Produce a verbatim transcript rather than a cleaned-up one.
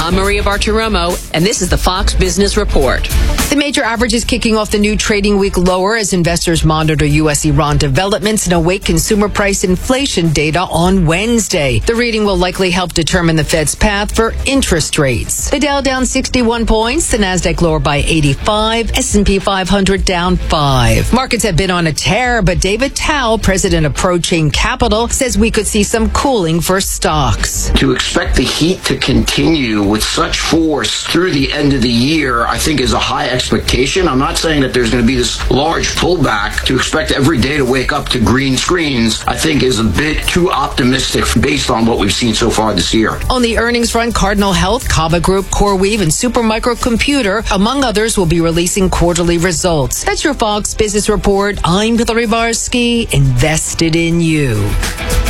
I'm Maria Bartiromo, and this is the Fox Business Report. The major average is kicking off the new trading week lower as investors monitor U S Iran developments and await consumer price inflation data on Wednesday. The reading will likely help determine the Fed's path for interest rates. The Dow down sixty-one points, the Nasdaq lower by eighty-five, S and P five hundred down five. Markets have been on a tear, but David Tao, president of ProChain Capital, says we could see some cooling for stocks. To expect the heat to continue with such force through the end of the year, I think is a high expectation. I'm not saying that there's going to be this large pullback. To expect every day to wake up to green screens, I think is a bit too optimistic based on what we've seen so far this year. On the earnings front, Cardinal Health, Kava Group, CoreWeave, and Supermicro Computer, among others, will be releasing quarterly results. That's your Fox Business Report. I'm Hillary Barsky, invested in you.